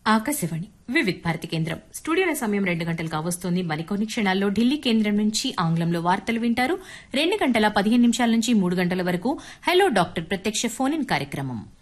ఆకాశవాణి వివిధ్ భారతి కేంద్రం స్టూడియోల సమయం 2 గంటలు కావస్తోంది. మరికొన్ని క్షణాల్లో ఢిల్లీ కేంద్రం నుంచి ఆంగ్లంలో వార్తలు వింటారు. 2 గంటల 15 నిమిషాల నుంచి 3 గంటల వరకు హలో డాక్టర్ ప్రత్యక్ష ఫోన్ ఇన్ కార్యక్రమం.